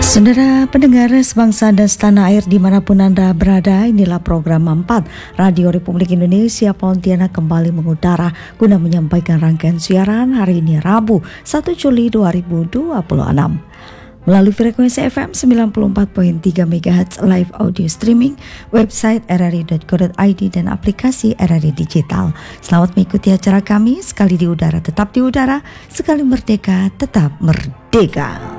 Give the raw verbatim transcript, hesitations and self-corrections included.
Saudara pendengar sebangsa dan setanah air dimanapun Anda berada, inilah program empat Radio Republik Indonesia Pontianak kembali mengudara guna menyampaikan rangkaian siaran hari ini Rabu satu Juli dua ribu dua puluh enam. Melalui frekuensi F M sembilan puluh empat koma tiga megahertz live audio streaming, website r r i dot co dot i d dan aplikasi R R I Digital. Selamat mengikuti acara kami, sekali di udara tetap di udara, sekali merdeka tetap merdeka.